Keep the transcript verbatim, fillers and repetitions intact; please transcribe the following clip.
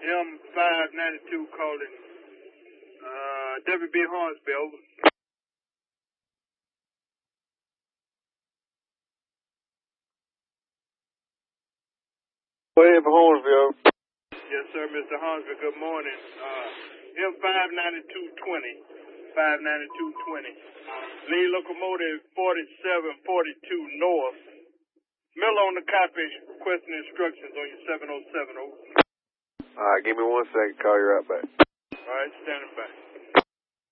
M five ninety-two calling uh, W B Hornsby, over. Go ahead for Hornsby, over. Yes, sir, Mister Hornsby, good morning. Uh, M five ninety-two twenty, five ninety-two twenty. Lead locomotive forty-seven forty-two north. Miller on the copy, requesting instructions on your seven oh seven, over. All right, give me one second. Call you right back. All right, standing by.